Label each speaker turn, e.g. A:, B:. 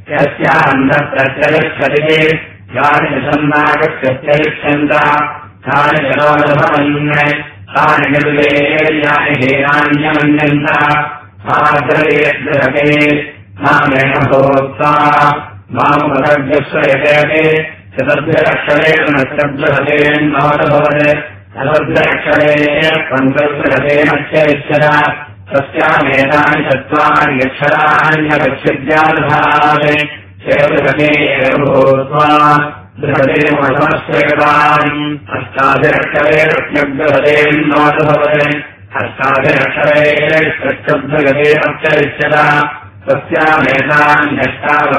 A: यस्यान्तप्रत्यगच्छति यानि सन्नागच्छत्यरिष्यन्त तानि जलोदभवन् तानि निर्वेयानि हेनान्यमन्यन्त आद्रयेद्रहते मामेण भोक्ता मामुपदर्भ्यश्रयते चतुर्भ्यरक्षरेण नष्टभ्यहतेन्नोदभवत् चतुर्भ्यरक्षरे पञ्चभ्यहतेनश्चरिष्यत तस्यामेतानि चत्वारि अक्षराण्यगच्छिद्यादभात् चेतुहते भूत्वा बृहते मठमश्चैताम् अष्टाभिरक्षरे रत्नभ्यहतेन्नोदभवत् अष्टाभिरक्षरे षष्ठभ्यगते अक्षरिष्यत तस्यामेतान्यष्टावक्राण्यगच्छिद्यादभात्